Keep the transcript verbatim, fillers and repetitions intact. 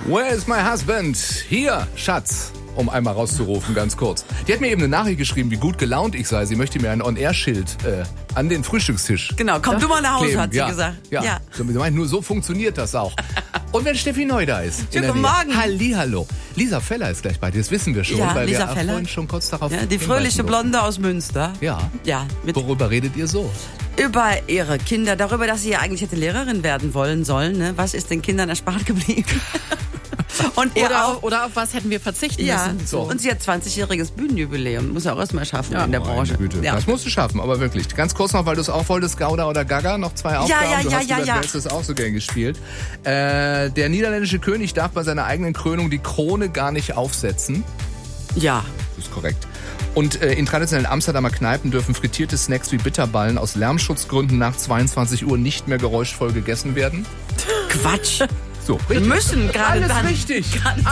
Where is my husband? Hier, Schatz. Um einmal rauszurufen, ganz kurz. Die hat mir eben eine Nachricht geschrieben, wie gut gelaunt ich sei. Sie möchte mir ein On-Air-Schild äh, an den Frühstückstisch. Genau, komm ja? du mal nach Hause, kleben. hat sie ja. gesagt. Ja, ja. Sie meint, nur so funktioniert das auch. Und wenn Steffi Neu da ist. Guten Morgen. Hallihallo. Lisa Feller ist gleich bei dir, das wissen wir schon, ja, weil Lisa wir Feller. vorhin schon kurz darauf ja, die fröhliche Blonde aus Münster. Ja. ja mit Worüber redet ihr so? Über ihre Kinder, darüber, dass sie ja eigentlich hätte Lehrerin werden wollen sollen. Ne? Was ist den Kindern erspart geblieben? Und oder, auch, auf, oder auf was hätten wir verzichten ja, müssen? So. Und sie hat zwanzigjähriges Bühnenjubiläum. Muss ja auch erstmal schaffen ja, in der Branche. Güte. Ja. Das musst du schaffen, aber wirklich. Ganz kurz noch, weil du es auch wolltest, Gouda oder Gaga, noch zwei Aufgaben. Ja, ja, du ja, hast ja, über ja. das auch so gern gespielt. Äh, der niederländische König darf bei seiner eigenen Krönung die Krone gar nicht aufsetzen. Ja. Das ist korrekt. Und äh, in traditionellen Amsterdamer Kneipen dürfen frittierte Snacks wie Bitterballen aus Lärmschutzgründen nach zweiundzwanzig Uhr nicht mehr geräuschvoll gegessen werden. Quatsch. So, Wir müssen gerade Alles dann richtig.